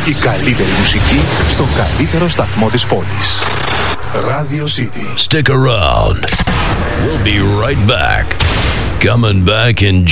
Η καλύτερη μουσική στον καλύτερο σταθμό της πόλης. Radio City. Stick around. We'll be right back. Coming back in